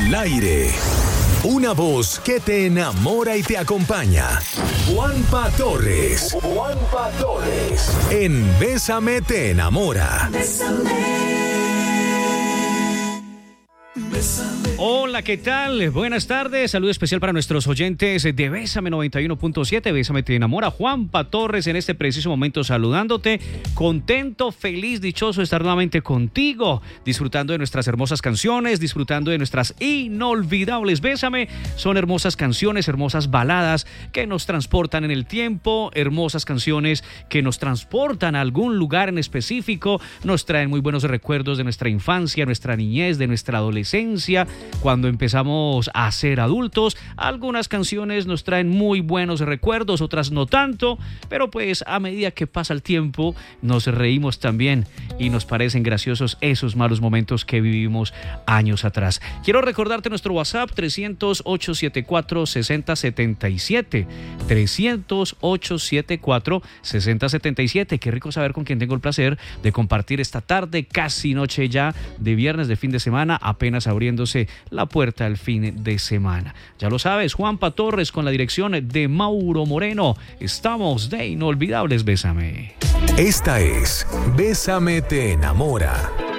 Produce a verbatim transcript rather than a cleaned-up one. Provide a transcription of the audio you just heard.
Al aire. Una voz que te enamora y te acompaña. Juanpa Torres. Juanpa Torres. En Bésame te enamora. Bésame. Hola, ¿qué tal? Buenas tardes. Saludo especial para nuestros oyentes de Bésame noventa y uno punto siete. Bésame te enamora. Juanpa Torres en este preciso momento saludándote. Contento, feliz, dichoso de estar nuevamente contigo, disfrutando de nuestras hermosas canciones, disfrutando de nuestras inolvidables. Bésame son hermosas canciones, hermosas baladas que nos transportan en el tiempo, hermosas canciones que nos transportan a algún lugar en específico, nos traen muy buenos recuerdos de nuestra infancia, nuestra niñez, de nuestra adolescencia. Cuando empezamos a ser adultos, algunas canciones nos traen muy buenos recuerdos, otras no tanto, pero pues a medida que pasa el tiempo nos reímos también y nos parecen graciosos esos malos momentos que vivimos años atrás. Quiero recordarte nuestro WhatsApp trescientos, ochocientos setenta y cuatro, sesenta setenta y siete, trescientos, ochocientos setenta y cuatro, sesenta setenta y siete. Qué rico saber con quién tengo el placer de compartir esta tarde, casi noche ya de viernes, de fin de semana, apenas abriéndose la puerta al fin de semana. Ya lo sabes, Juanpa Torres con la dirección de Mauro Moreno. Estamos de inolvidables. Bésame. Esta es Bésame te enamora.